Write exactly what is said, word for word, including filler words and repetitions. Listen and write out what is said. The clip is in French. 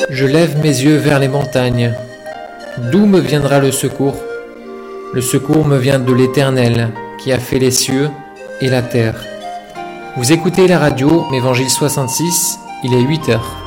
Je lève mes yeux vers les montagnes. D'où me viendra le secours? Le secours me vient de l'Éternel, qui a fait les cieux et la terre. Vous écoutez la radio, Évangile soixante-six, il est huit heures.